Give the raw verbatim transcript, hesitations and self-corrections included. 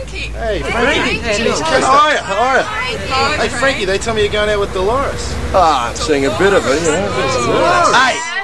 Frankie. Hey, Frankie. Hey, Jeez, how are you? How are you? Hey, Frankie, they tell me you're going out with Dolores. Ah, I'm seeing a bit of it, you know. Hey!